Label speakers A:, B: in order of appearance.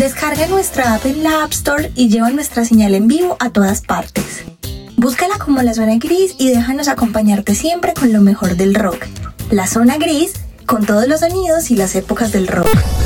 A: Descarga nuestra app en la App Store y lleva nuestra señal en vivo a todas partes. Búscala como La Zona Gris y déjanos acompañarte siempre con lo mejor del rock. La Zona Gris, con todos los sonidos y las épocas del rock.